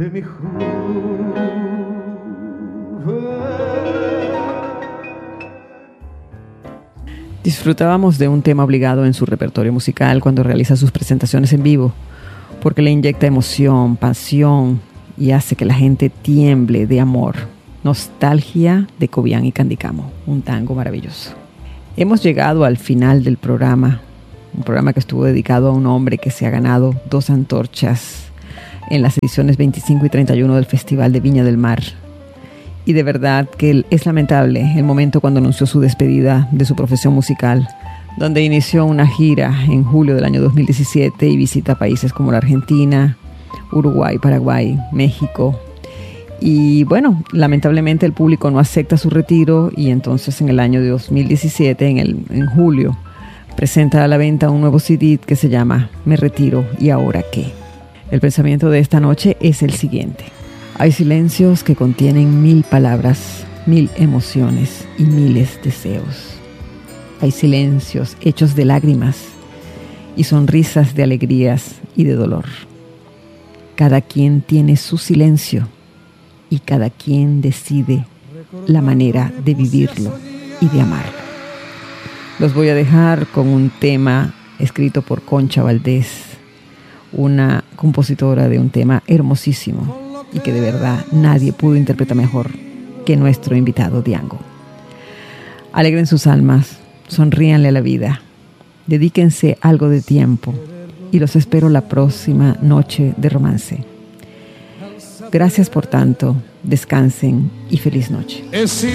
de mi juventud. Disfrutábamos de un tema obligado en su repertorio musical cuando realiza sus presentaciones en vivo, porque le inyecta emoción, pasión y hace que la gente tiemble de amor. Nostalgia de Cobian y Candicamo, un tango maravilloso. Hemos llegado al final del programa, un programa que estuvo dedicado a un hombre que se ha ganado 2 antorchas en las ediciones 25 y 31 del Festival de Viña del Mar. Y de verdad que es lamentable el momento cuando anunció su despedida de su profesión musical, donde inició una gira en julio del año 2017 y visita países como la Argentina, Uruguay, Paraguay, México. Y bueno, lamentablemente el público no acepta su retiro y entonces en el año de 2017, en julio, presenta a la venta un nuevo CD que se llama Me Retiro y Ahora Qué. El pensamiento de esta noche es el siguiente. Hay silencios que contienen 1000 palabras, 1000 emociones y miles deseos. Hay silencios hechos de lágrimas y sonrisas de alegrías y de dolor. Cada quien tiene su silencio y cada quien decide la manera de vivirlo y de amarlo. Los voy a dejar con un tema escrito por Concha Valdés, una compositora de un tema hermosísimo y que de verdad nadie pudo interpretar mejor que nuestro invitado Diango. Alegren sus almas, sonríanle a la vida, dedíquense algo de tiempo y los espero la próxima noche de romance. Gracias por tanto, descansen y feliz noche.